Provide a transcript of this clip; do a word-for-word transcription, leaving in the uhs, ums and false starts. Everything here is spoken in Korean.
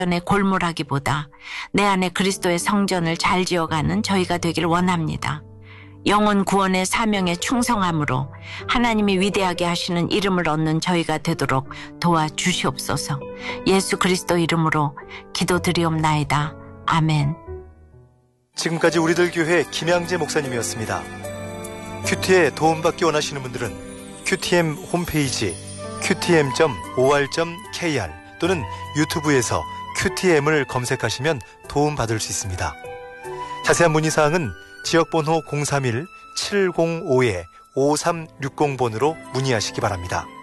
전에 골몰하기보다 내 안에 그리스도의 성전을 잘 지어가는 저희가 되길 원합니다. 영혼 구원의 사명에 충성함으로 하나님이 위대하게 하시는 이름을 얻는 저희가 되도록 도와주시옵소서. 예수 그리스도 이름으로 기도드리옵나이다. 아멘. 지금까지 우리들 교회 김양재 목사님이었습니다. 큐티에 도움받기 원하시는 분들은 큐티엠 홈페이지 큐티엠 닷 오알 닷 케이알 또는 유튜브에서 큐티엠을 검색하시면 도움받을 수 있습니다. 자세한 문의사항은 지역번호 공삼일 칠공오 오삼육공 번으로 문의하시기 바랍니다.